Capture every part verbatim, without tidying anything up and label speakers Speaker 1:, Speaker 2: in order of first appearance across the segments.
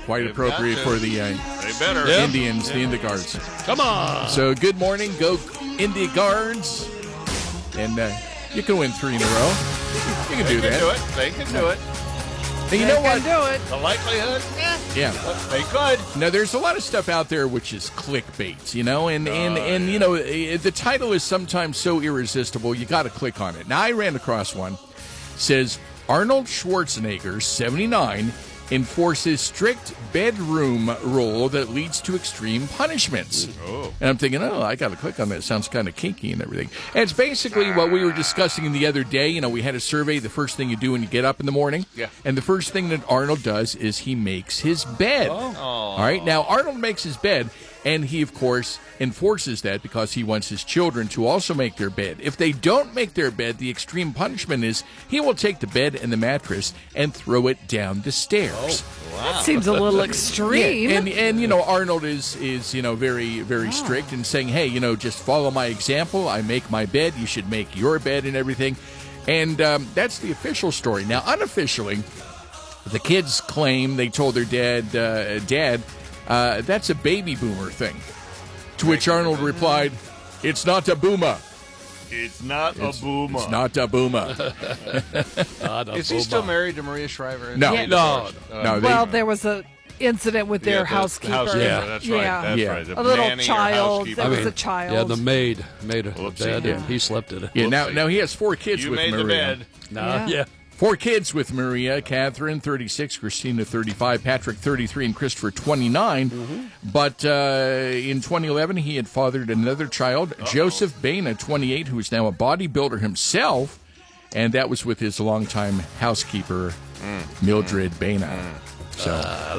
Speaker 1: quite
Speaker 2: They've
Speaker 1: appropriate
Speaker 2: got to.
Speaker 1: for the uh,
Speaker 2: They better.
Speaker 3: Yeah.
Speaker 1: Indians, the India Guards.
Speaker 3: Come on.
Speaker 1: So good morning, go India Guards. And uh, you can win three in a row. You can
Speaker 2: They
Speaker 1: do
Speaker 2: can
Speaker 1: that.
Speaker 2: do it. They can do it.
Speaker 1: And you
Speaker 4: They
Speaker 1: know
Speaker 4: can
Speaker 1: what?
Speaker 4: do it.
Speaker 2: The likelihood, eh,
Speaker 1: Yeah.
Speaker 2: they could.
Speaker 1: Now, there's a lot of stuff out there which is clickbait, you know, and, and, and you know, eh, the title is sometimes so irresistible, you got to click on it. Now, I ran across one. Says, Arnold Schwarzenegger, seventy-nine, enforces strict bedroom rule that leads to extreme punishments.
Speaker 2: Oh.
Speaker 1: And I'm thinking, oh, I got to click on that. Sounds kind of kinky and everything. And it's basically what we were discussing the other day. You know, we had a survey, the first thing you do when you get up in the morning.
Speaker 2: Yeah.
Speaker 1: And the first thing that Arnold does is he makes his bed.
Speaker 2: Oh.
Speaker 1: All right. Now, Arnold makes his bed, and he, of course, enforces that because he wants his children to also make their bed. If they don't make their bed, the extreme punishment is he will take the bed and the mattress and throw it down the stairs.
Speaker 4: That seems a little extreme.
Speaker 1: Yeah, and and you know Arnold is is you know very very strict in saying, hey, you know, just follow my example. I make my bed. You should make your bed and everything. And um, that's the official story. Now, unofficially, the kids claim they told their dad, uh, Dad, uh, that's a baby boomer thing. To which Arnold replied, "It's not a boomer.
Speaker 2: It's not
Speaker 1: It's,
Speaker 2: a boomer.
Speaker 1: it's not a boomer."
Speaker 2: Is he still married to Maria Shriver?
Speaker 1: No.
Speaker 4: Yeah.
Speaker 3: No.
Speaker 1: No, they-
Speaker 4: well, there was a incident with their
Speaker 2: Yeah, the
Speaker 4: housekeeper.
Speaker 2: housekeeper,
Speaker 3: Yeah.
Speaker 2: that's right.
Speaker 4: Yeah.
Speaker 2: That's
Speaker 1: Yeah.
Speaker 2: right. The
Speaker 4: A little
Speaker 2: nanny or
Speaker 4: child.
Speaker 2: housekeeper.
Speaker 4: There was a child.
Speaker 3: Yeah, the maid made a
Speaker 2: Whoopsie.
Speaker 3: bed, and
Speaker 1: Yeah.
Speaker 3: he slept in it.
Speaker 1: yeah, now
Speaker 2: Whoopsie.
Speaker 1: now he has four kids
Speaker 2: You
Speaker 1: with
Speaker 2: made
Speaker 1: Maria.
Speaker 2: the bed.
Speaker 3: Nah,
Speaker 4: Yeah.
Speaker 3: yeah.
Speaker 1: Four kids with Maria, Catherine, thirty-six, Christina, thirty-five, Patrick, thirty-three, and Christopher, twenty-nine.
Speaker 2: Mm-hmm.
Speaker 1: But uh, in twenty eleven, he had fathered another child, Uh-oh. Joseph Baina, twenty-eight, who is now a bodybuilder himself, and that was with his longtime housekeeper,
Speaker 2: Mm.
Speaker 1: Mildred Baina. So,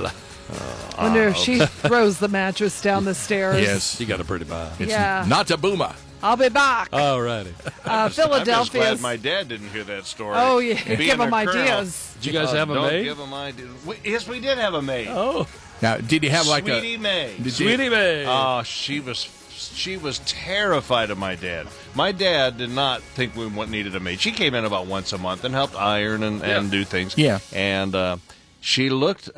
Speaker 4: I wonder if she throws the mattress down the stairs.
Speaker 1: yes,
Speaker 3: You got a pretty bad.
Speaker 1: it's
Speaker 4: Yeah.
Speaker 1: not a boomer.
Speaker 4: I'll be back.
Speaker 3: All righty.
Speaker 4: Uh,
Speaker 2: I'm just
Speaker 4: Philadelphia.
Speaker 2: glad my dad didn't hear that story.
Speaker 4: Oh, yeah.
Speaker 2: Being
Speaker 4: Give him
Speaker 2: a colonel.
Speaker 4: ideas.
Speaker 3: Did you guys
Speaker 2: Uh,
Speaker 3: have a
Speaker 2: don't
Speaker 3: maid?
Speaker 2: give him ideas. We, yes, we did have a maid.
Speaker 3: Oh,
Speaker 1: Now, did you have like
Speaker 2: Sweetie
Speaker 1: a...
Speaker 2: May.
Speaker 1: Did you-
Speaker 3: sweetie maid.
Speaker 2: Oh, she was she was terrified of my dad. My dad did not think we wa- needed a maid. She came in about once a month and helped iron and, and
Speaker 3: Yeah.
Speaker 2: do things.
Speaker 1: Yeah.
Speaker 2: And uh, she looked